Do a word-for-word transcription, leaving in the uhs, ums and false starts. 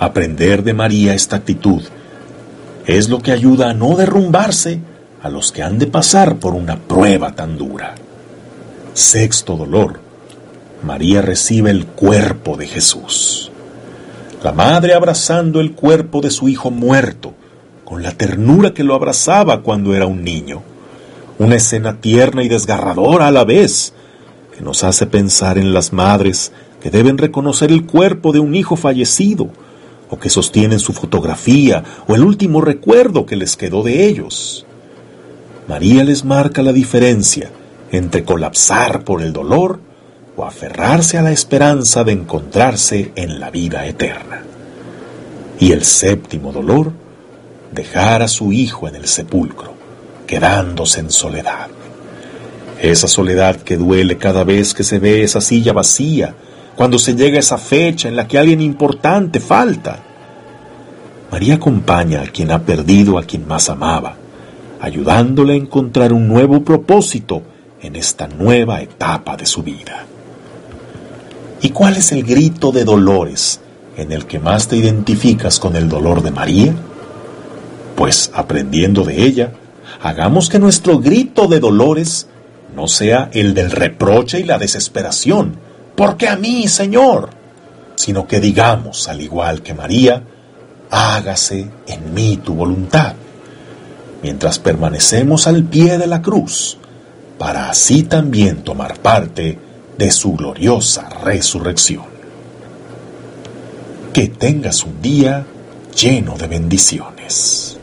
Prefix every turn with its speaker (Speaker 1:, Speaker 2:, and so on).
Speaker 1: Aprender de María esta actitud es lo que ayuda a no derrumbarse a los que han de pasar por una prueba tan dura. Sexto dolor. María recibe el cuerpo de Jesús. La madre abrazando el cuerpo de su hijo muerto, con la ternura que lo abrazaba cuando era un niño. Una escena tierna y desgarradora a la vez, que nos hace pensar en las madres que deben reconocer el cuerpo de un hijo fallecido, o que sostienen su fotografía o el último recuerdo que les quedó de ellos. María les marca la diferencia entre colapsar por el dolor o aferrarse a la esperanza de encontrarse en la vida eterna. Y el séptimo dolor, dejar a su hijo en el sepulcro, quedándose en soledad. Esa soledad que duele cada vez que se ve esa silla vacía, cuando se llega a esa fecha en la que alguien importante falta. María acompaña a quien ha perdido a quien más amaba, ayudándole a encontrar un nuevo propósito en esta nueva etapa de su vida. ¿Y cuál es el grito de dolores en el que más te identificas con el dolor de María? Pues aprendiendo de ella, hagamos que nuestro grito de dolores no sea el del reproche y la desesperación, ¿por qué a mí, Señor?, sino que digamos, al igual que María, hágase en mí tu voluntad, mientras permanecemos al pie de la cruz, para así también tomar parte de su gloriosa resurrección. Que tengas un día lleno de bendiciones.